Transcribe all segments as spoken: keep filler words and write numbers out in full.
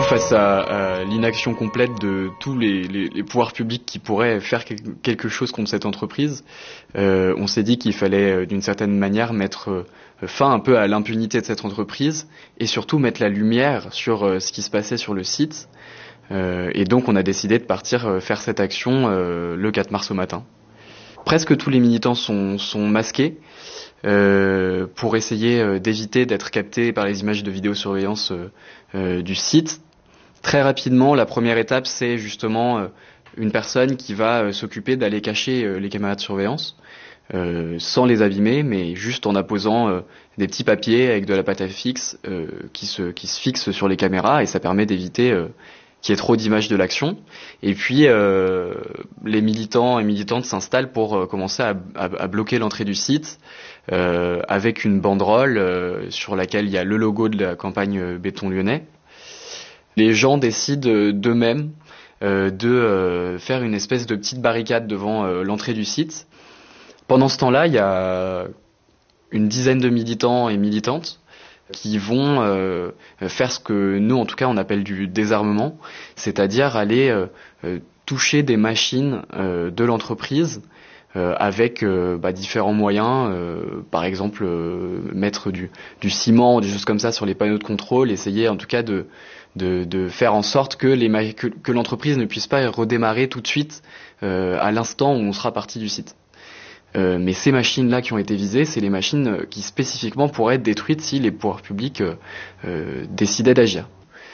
Face à, à l'inaction complète de tous les, les, les pouvoirs publics qui pourraient faire quelque chose contre cette entreprise, euh, on s'est dit qu'il fallait euh, d'une certaine manière mettre euh, fin un peu à l'impunité de cette entreprise et surtout mettre la lumière sur euh, ce qui se passait sur le site. Euh, et donc on a décidé de partir euh, faire cette action euh, le quatre mars au matin. Presque tous les militants sont, sont masqués euh, pour essayer euh, d'éviter d'être captés par les images de vidéosurveillance euh, euh, du site. Très rapidement, la première étape, c'est justement euh, une personne qui va euh, s'occuper d'aller cacher euh, les caméras de surveillance, euh, sans les abîmer, mais juste en apposant euh, des petits papiers avec de la pâte à fixe euh, qui se qui se fixent sur les caméras, et ça permet d'éviter euh, qu'il y ait trop d'images de l'action. Et puis euh, les militants et militantes s'installent pour euh, commencer à, à, à bloquer l'entrée du site euh, avec une banderole euh, sur laquelle il y a le logo de la campagne euh, Béton Lyonnais. Les gens décident d'eux-mêmes euh, de euh, faire une espèce de petite barricade devant euh, l'entrée du site. Pendant ce temps-là, il y a une dizaine de militants et militantes qui vont euh, faire ce que nous, en tout cas, on appelle du désarmement, c'est-à-dire aller euh, euh, toucher des machines euh, de l'entreprise euh, avec euh, bah, différents moyens, euh, par exemple euh, mettre du, du ciment, des choses comme ça sur les panneaux de contrôle, essayer en tout cas de De, de faire en sorte que, les, que, que l'entreprise ne puisse pas redémarrer tout de suite euh, à l'instant où on sera parti du site. Euh, mais ces machines-là qui ont été visées, c'est les machines qui spécifiquement pourraient être détruites si les pouvoirs publics euh, euh, décidaient d'agir.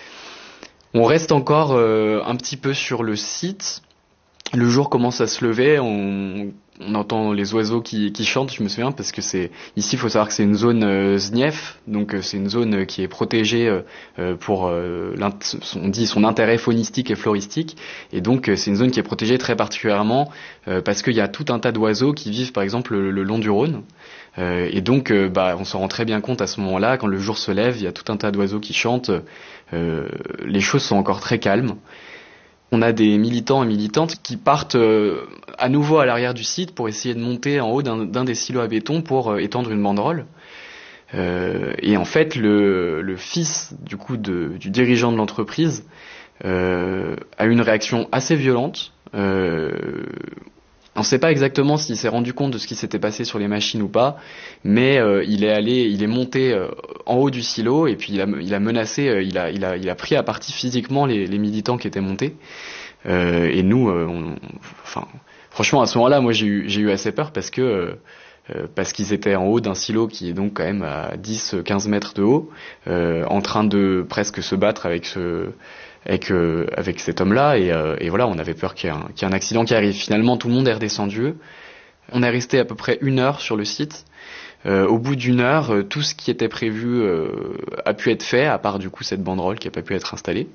On reste encore euh, un petit peu sur le site. Le jour commence à se lever, on, on entend les oiseaux qui, qui chantent, je me souviens, parce que c'est ici, il faut savoir que c'est une zone euh, S N I E F, donc euh, c'est une zone qui est protégée euh, pour, euh, on dit, son intérêt faunistique et floristique, et donc euh, c'est une zone qui est protégée très particulièrement euh, parce qu'il y a tout un tas d'oiseaux qui vivent, par exemple, le, le long du Rhône, euh, et donc euh, bah, on s'en rend très bien compte à ce moment-là, quand le jour se lève, il y a tout un tas d'oiseaux qui chantent, euh, les choses sont encore très calmes. On a des militants et militantes qui partent euh, à nouveau à l'arrière du site pour essayer de monter en haut d'un, d'un des silos à béton pour euh, étendre une banderole. Euh, et en fait, le, le fils du coup de, du dirigeant de l'entreprise euh, a une réaction assez violente. Euh, on ne sait pas exactement s'il s'est rendu compte de ce qui s'était passé sur les machines ou pas, mais euh, il est allé, il est monté euh, en haut du silo et puis il a, il a menacé, euh, il a, il a, il a pris à partie physiquement les, les militants qui étaient montés. Euh, et nous, euh, on, enfin, franchement, à ce moment-là, moi, j'ai eu, j'ai eu assez peur parce que euh, parce qu'ils étaient en haut d'un silo qui est donc quand même à dix à quinze mètres de haut, euh, en train de presque se battre avec ce avec euh, avec cet homme-là, et, euh, et voilà, on avait peur qu'il y ait un, qu'il y ait un accident qui arrive. Finalement, tout le monde est redescendu. On est resté à peu près une heure sur le site. Euh, au bout d'une heure, euh, tout ce qui était prévu euh, a pu être fait, à part du coup cette banderole qui n'a pas pu être installée.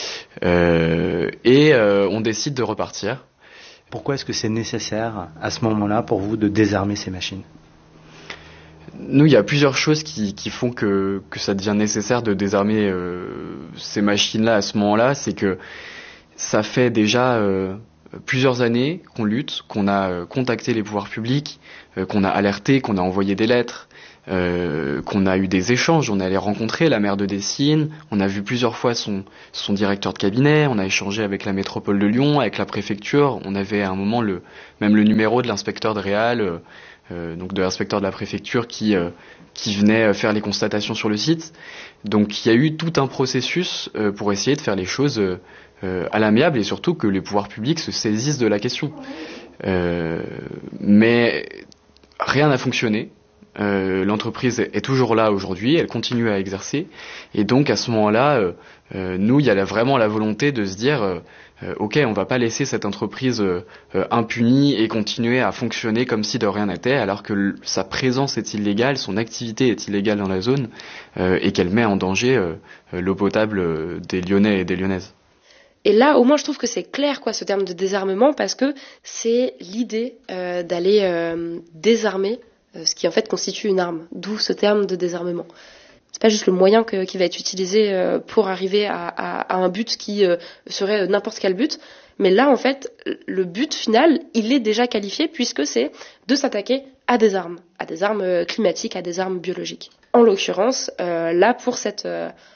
Euh, et euh, on décide de repartir. Pourquoi est-ce que c'est nécessaire à ce moment-là pour vous de désarmer ces machines ? Nous, il y a plusieurs choses qui, qui font que, que ça devient nécessaire de désarmer euh, ces machines-là à ce moment-là. C'est que ça fait déjà euh, plusieurs années qu'on lutte, qu'on a euh, contacté les pouvoirs publics, euh, qu'on a alerté, qu'on a envoyé des lettres, euh, qu'on a eu des échanges. On est allé rencontrer la maire de Dessines, on a vu plusieurs fois son, son directeur de cabinet, on a échangé avec la métropole de Lyon, avec la préfecture. On avait à un moment le, même le numéro de l'inspecteur de Réal, euh, Euh, donc de l'inspecteur de la préfecture qui euh, qui venait faire les constatations sur le site. Donc il y a eu tout un processus euh, pour essayer de faire les choses euh, euh, à l'amiable et surtout que les pouvoirs publics se saisissent de la question. Euh, mais rien n'a fonctionné. Euh, l'entreprise est toujours là aujourd'hui, elle continue à exercer, et donc à ce moment-là, euh, euh, nous, il y a la, vraiment la volonté de se dire euh, euh, ok, on va pas laisser cette entreprise euh, impunie et continuer à fonctionner comme si de rien n'était, alors que l- sa présence est illégale, son activité est illégale dans la zone, euh, et qu'elle met en danger euh, l'eau potable des Lyonnais et des Lyonnaises. Et là, au moins, je trouve que c'est clair, quoi, ce terme de désarmement, parce que c'est l'idée euh, d'aller euh, désarmer ce qui en fait constitue une arme, d'où ce terme de désarmement. C'est pas juste le moyen que, qui va être utilisé euh, pour arriver à, à, à un but qui euh, serait n'importe quel but, mais là en fait le but final il est déjà qualifié puisque c'est de s'attaquer à des armes, à des armes climatiques, à des armes biologiques. En l'occurrence, euh, là pour cette euh,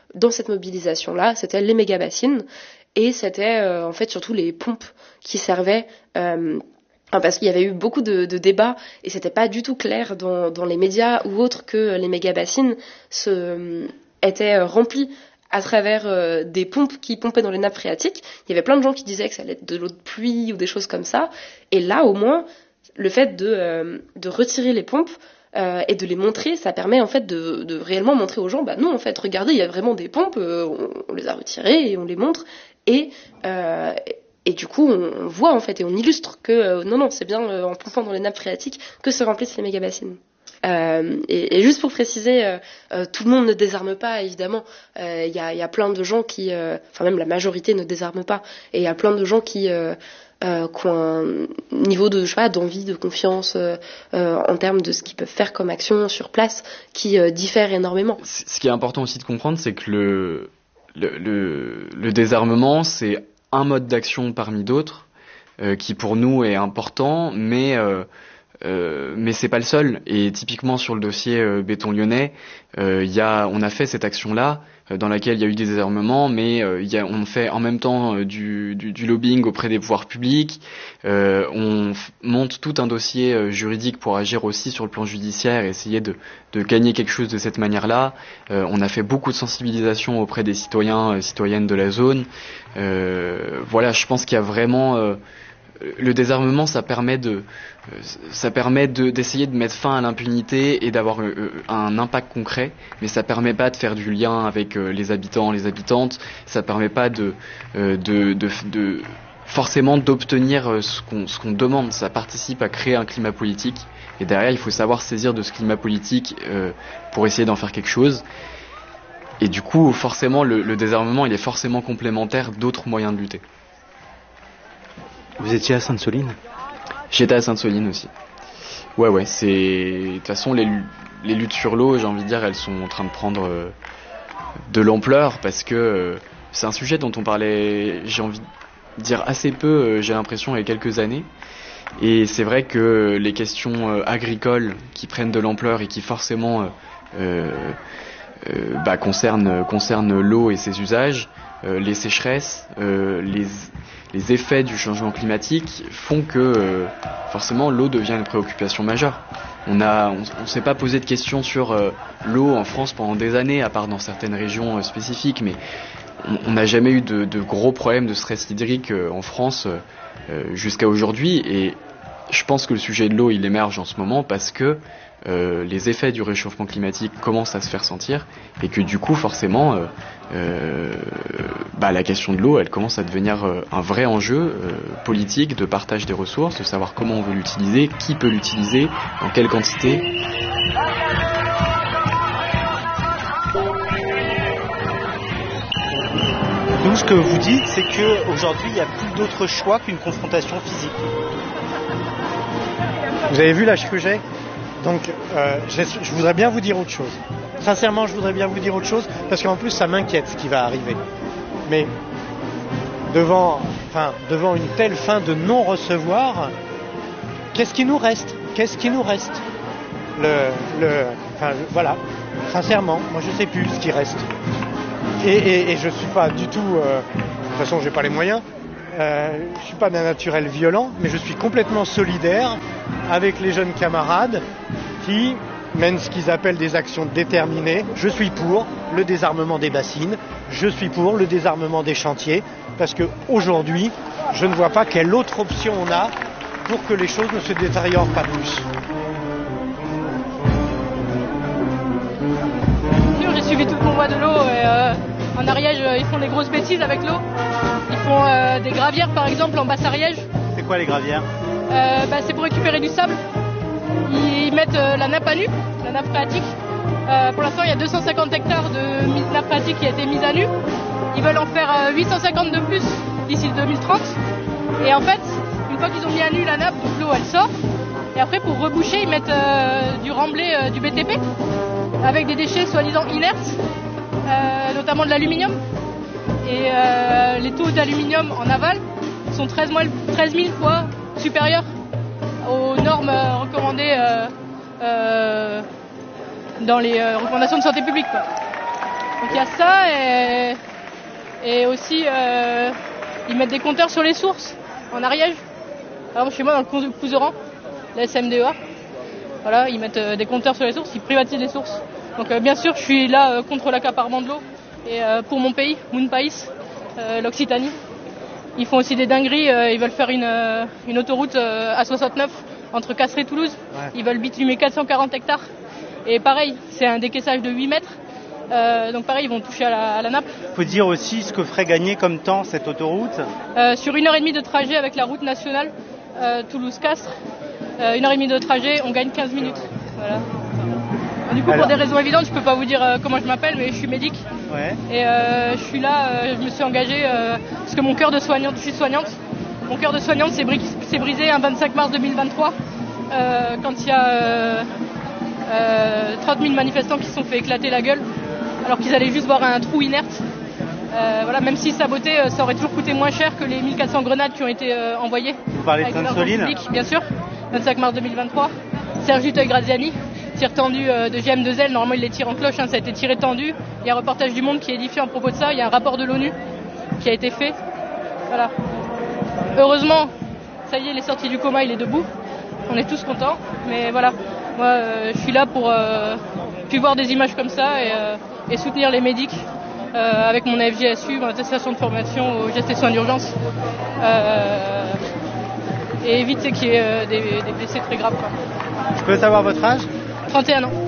dans cette mobilisation-là, c'était les méga-bassines, et c'était euh, en fait surtout les pompes qui servaient... Euh, parce qu'il y avait eu beaucoup de, de débats et c'était pas du tout clair dans, dans les médias ou autres que les méga-bassines se, étaient remplies à travers euh, des pompes qui pompaient dans les nappes phréatiques. Il y avait plein de gens qui disaient que ça allait être de l'eau de pluie ou des choses comme ça. Et là, au moins, le fait de, euh, de retirer les pompes euh, et de les montrer, ça permet en fait de, de réellement montrer aux gens, bah non, en fait, regardez, il y a vraiment des pompes, euh, on, on les a retirées et on les montre. Et... Euh, Et du coup, on voit en fait et on illustre que euh, non, non, c'est bien euh, en pompant dans les nappes phréatiques que se remplissent les méga-bassines. Euh, et, et juste pour préciser, euh, euh, tout le monde ne désarme pas, évidemment. Il euh, y, a, y a plein de gens qui, euh, enfin même la majorité ne désarme pas. Et il y a plein de gens qui, euh, euh, qui ont un niveau de, je sais pas, d'envie, de confiance euh, euh, en termes de ce qu'ils peuvent faire comme action sur place qui euh, diffère énormément. Ce qui est important aussi de comprendre, c'est que le, le, le, le désarmement, c'est un mode d'action parmi d'autres euh, qui pour nous est important, mais euh, euh, mais c'est pas le seul. Et typiquement sur le dossier euh, béton lyonnais, euh, y a, on a fait cette action-là euh, dans laquelle il y a eu des désarmements, mais euh, y a, on fait en même temps euh, du, du, du lobbying auprès des pouvoirs publics. Euh, on f- monte tout un dossier euh, juridique pour agir aussi sur le plan judiciaire et essayer de, de gagner quelque chose de cette manière-là. Euh, on a fait beaucoup de sensibilisation auprès des citoyens, euh, citoyennes de la zone. Euh, voilà, je pense qu'il y a vraiment euh, le désarmement, ça permet de, ça permet de, d'essayer de mettre fin à l'impunité et d'avoir euh, un impact concret, mais ça permet pas de faire du lien avec euh, les habitants, les habitantes. Ça permet pas de, euh, de, de, de forcément d'obtenir euh, ce qu'on, ce qu'on demande. Ça participe à créer un climat politique. Et derrière, il faut savoir saisir de ce climat politique euh, pour essayer d'en faire quelque chose. Et du coup, forcément, le, le désarmement, il est forcément complémentaire d'autres moyens de lutter. Vous étiez à Sainte-Soline ? J'étais à Sainte-Soline aussi. Ouais, ouais, c'est... De toute façon, les, les luttes sur l'eau, j'ai envie de dire, elles sont en train de prendre euh, de l'ampleur parce que euh, c'est un sujet dont on parlait, j'ai envie de dire, assez peu, euh, j'ai l'impression, il y a quelques années. Et c'est vrai que les questions euh, agricoles qui prennent de l'ampleur et qui forcément euh, euh, euh, bah, concernent, concernent l'eau et ses usages, euh, les sécheresses, euh, les... les effets du changement climatique font que euh, forcément l'eau devient une préoccupation majeure. On a, on, on s'est pas posé de questions sur euh, l'eau en France pendant des années, à part dans certaines régions euh, spécifiques, mais on n'a jamais eu de, de gros problèmes de stress hydrique euh, en France euh, jusqu'à aujourd'hui. Et je pense que le sujet de l'eau, il émerge en ce moment parce que euh, les effets du réchauffement climatique commencent à se faire sentir et que du coup, forcément, euh, euh, bah, la question de l'eau, elle commence à devenir euh, un vrai enjeu euh, politique de partage des ressources, de savoir comment on veut l'utiliser, qui peut l'utiliser, en quelle quantité. Donc ce que vous dites, c'est qu'aujourd'hui, il n'y a plus d'autre choix qu'une confrontation physique. Vous avez vu l'âge que j'ai ? Donc euh, je, je voudrais bien vous dire autre chose. Sincèrement, je voudrais bien vous dire autre chose, parce qu'en plus, ça m'inquiète ce qui va arriver. Mais devant, enfin, devant une telle fin de non-recevoir, qu'est-ce qui nous reste ? Qu'est-ce qui nous reste ? Le, le, enfin, voilà. Sincèrement, moi, je sais plus ce qui reste. Et, et, et je suis pas du tout. Euh, de toute façon, j'ai pas les moyens. Euh, je suis pas d'un naturel violent, mais je suis complètement solidaire avec les jeunes camarades qui mènent ce qu'ils appellent des actions déterminées. Je suis pour le désarmement des bassines, je suis pour le désarmement des chantiers, parce qu'aujourd'hui, je ne vois pas quelle autre option on a pour que les choses ne se détériorent pas plus. J'ai suivi tout le convoi de l'eau et euh, en Ariège, ils font des grosses bêtises avec l'eau. Ils font euh, des gravières par exemple en Basse-Ariège. C'est quoi les gravières ? euh, bah, C'est pour récupérer du sable. Ils mettent euh, la nappe à nu, la nappe phréatique. Euh, pour l'instant, il y a deux cent cinquante hectares de nappe phréatique qui a été mise à nu. Ils veulent en faire euh, huit cent cinquante de plus d'ici deux mille trente. Et en fait, une fois qu'ils ont mis à nu la nappe, donc l'eau elle sort. Et après, pour reboucher, ils mettent euh, du remblai, euh, du B T P, avec des déchets soi-disant inertes, euh, notamment de l'aluminium. Et euh, les taux d'aluminium en aval sont treize mille fois supérieurs aux normes euh, recommandées euh, euh, dans les euh, recommandations de santé publique, quoi. Donc il y a ça et, et aussi euh, ils mettent des compteurs sur les sources en Ariège. Par exemple chez moi dans le Couseran, la S M D E A, voilà, ils mettent euh, des compteurs sur les sources, ils privatisent les sources. Donc euh, bien sûr je suis là euh, contre l'accaparement de l'eau et euh, pour mon pays, Mon Pays, euh, l'Occitanie. Ils font aussi des dingueries, euh, ils veulent faire une, euh, une autoroute euh, A soixante-neuf entre Castres et Toulouse. Ouais. Ils veulent bitumer quatre cent quarante hectares. Et pareil, c'est un décaissage de huit mètres. Euh, donc pareil, ils vont toucher à la, à la nappe. Il faut dire aussi ce que ferait gagner comme temps cette autoroute. Euh, sur une heure et demie de trajet avec la route nationale euh, Toulouse-Castres, euh, une heure et demie de trajet, on gagne quinze minutes. Voilà. Du coup, Alors. pour des raisons évidentes, je peux pas vous dire euh, comment je m'appelle, mais je suis médic. Ouais. Et euh, je suis là, euh, je me suis engagée euh, parce que mon cœur de soignante, je suis soignante. Mon cœur de soignante s'est, bri- s'est brisé un vingt-cinq mars deux mille vingt-trois euh, quand il y a euh, euh, trente mille manifestants qui se sont fait éclater la gueule alors qu'ils allaient juste voir un trou inerte. Euh, voilà, même si saboter, euh, ça aurait toujours coûté moins cher que les mille quatre cents grenades qui ont été euh, envoyées. Vous parlez de Sainte-Soline ? Bien sûr, vingt-cinq mars deux mille vingt-trois. Sergi Toy-Graziani, tir tendu euh, de G M deux L, normalement il les tire en cloche, hein, ça a été tiré tendu. Il y a un reportage du Monde qui est édifié en propos de ça, il y a un rapport de l'ONU qui a été fait. Voilà. Heureusement, ça y est, il est sorti du coma, il est debout. On est tous contents, mais voilà. Moi, euh, je suis là pour euh, puis voir des images comme ça et, euh, et soutenir les médics euh, avec mon A F J S U, mon attestation de formation aux gestes et soins d'urgence. Euh, et éviter qu'il y ait euh, des, des blessés très graves, quoi. Je peux savoir votre âge ? trente et un ans.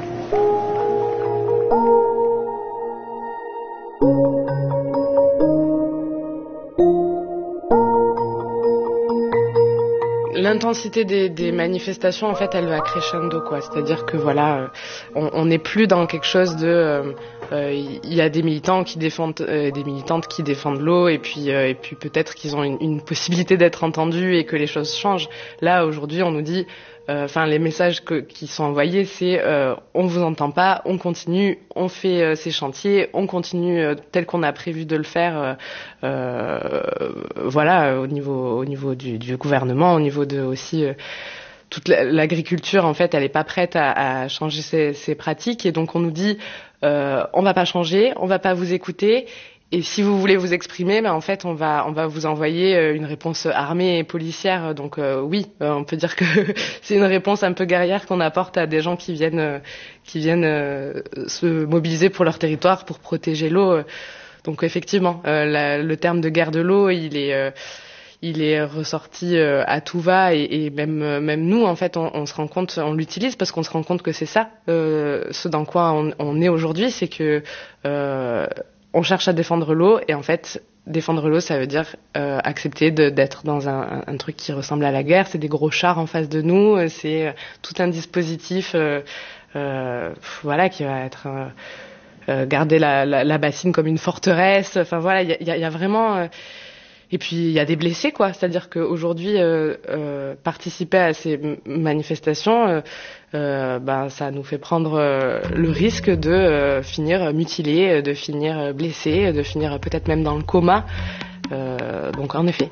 L'intensité des, des manifestations, en fait, elle va crescendo, quoi. C'est-à-dire que voilà, on n'est plus dans quelque chose de, il euh, euh, y a des militants qui défendent, euh, des militantes qui défendent l'eau, et puis euh, et puis peut-être qu'ils ont une, une possibilité d'être entendus et que les choses changent. Là, aujourd'hui, on nous dit, enfin, euh, les messages que, qui sont envoyés, c'est, euh, on vous entend pas, on continue, on fait euh, ces chantiers, on continue euh, tel qu'on a prévu de le faire. Euh, euh, voilà, au niveau au niveau du, du gouvernement, au niveau de aussi euh, toute l'agriculture, en fait, elle est pas prête à, à changer ses, ses pratiques, et donc on nous dit euh, on va pas changer, on va pas vous écouter, et si vous voulez vous exprimer, ben en fait on va on va vous envoyer une réponse armée et policière. Donc euh, oui, euh, on peut dire que c'est une réponse un peu guerrière qu'on apporte à des gens qui viennent euh, qui viennent euh, se mobiliser pour leur territoire, pour protéger l'eau. Donc effectivement, euh, la, le terme de guerre de l'eau, il est euh, il est ressorti euh, à tout va, et, et même euh, même nous, en fait, on, on se rend compte, on l'utilise parce qu'on se rend compte que c'est ça, euh, ce dans quoi on, on est aujourd'hui, c'est que euh, on cherche à défendre l'eau, et en fait, défendre l'eau, ça veut dire euh, accepter de, d'être dans un, un, un truc qui ressemble à la guerre. C'est des gros chars en face de nous, c'est tout un dispositif, euh, euh, voilà, qui va être euh, euh, garder la, la, la bassine comme une forteresse. Enfin voilà, il y a, y a vraiment euh, et puis il y a des blessés, quoi. C'est-à-dire qu'aujourd'hui, euh, euh, participer à ces manifestations, euh, euh, ben ça nous fait prendre euh, le risque de euh, finir mutilé, de finir blessé, de finir peut-être même dans le coma. Euh, donc en effet.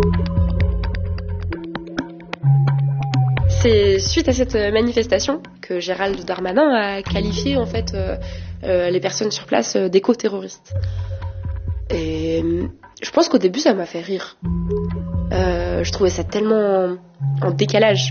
C'est suite à cette manifestation que Gérald Darmanin a qualifié en fait euh, euh, les personnes sur place euh, d'éco-terroristes. Et je pense qu'au début ça m'a fait rire. Euh, je trouvais ça tellement en décalage